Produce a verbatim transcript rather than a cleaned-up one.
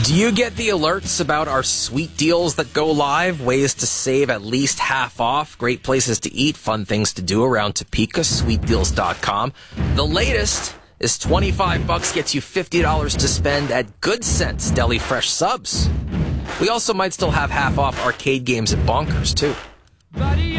Do you get the alerts about our sweet deals that go live? Ways to save at least half off, great places to eat, fun things to do around Topeka, sweet deals dot com. The latest is twenty-five bucks gets you fifty dollars to spend at Good Sense Deli Fresh Subs. We also might still have half off arcade games at Bonkers, too. Buddy.